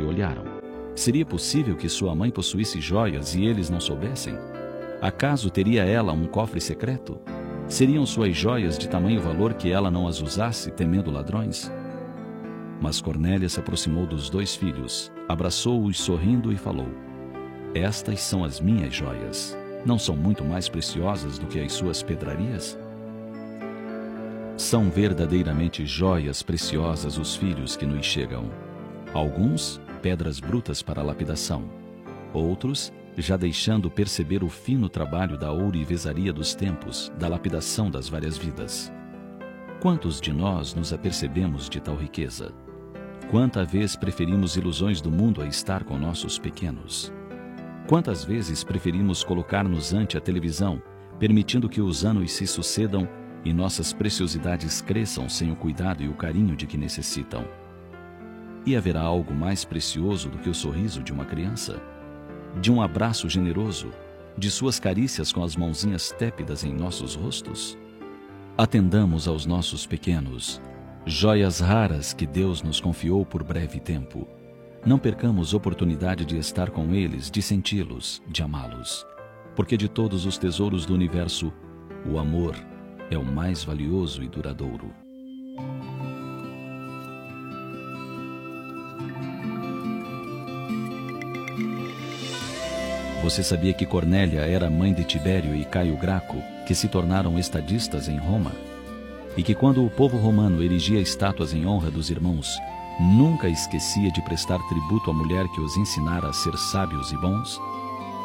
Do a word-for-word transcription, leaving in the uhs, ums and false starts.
olharam. Seria possível que sua mãe possuísse joias e eles não soubessem? Acaso teria ela um cofre secreto? Seriam suas joias de tamanho valor que ela não as usasse, temendo ladrões? Mas Cornélia se aproximou dos dois filhos, abraçou-os sorrindo e falou: estas são as minhas joias. Não são muito mais preciosas do que as suas pedrarias? São verdadeiramente joias preciosas os filhos que nos chegam. Alguns, pedras brutas para a lapidação. Outros, já deixando perceber o fino trabalho da ourivesaria dos tempos, da lapidação das várias vidas. Quantos de nós nos apercebemos de tal riqueza? Quanta vez preferimos ilusões do mundo a estar com nossos pequenos? Quantas vezes preferimos colocar-nos ante a televisão, permitindo que os anos se sucedam e nossas preciosidades cresçam sem o cuidado e o carinho de que necessitam? E haverá algo mais precioso do que o sorriso de uma criança? De um abraço generoso? De suas carícias com as mãozinhas tépidas em nossos rostos? Atendamos aos nossos pequenos, joias raras que Deus nos confiou por breve tempo. Não percamos oportunidade de estar com eles, de senti-los, de amá-los. Porque de todos os tesouros do universo, o amor é o mais valioso e duradouro. Você sabia que Cornélia era mãe de Tibério e Caio Graco, que se tornaram estadistas em Roma? E que quando o povo romano erigia estátuas em honra dos irmãos, nunca esquecia de prestar tributo à mulher que os ensinara a ser sábios e bons?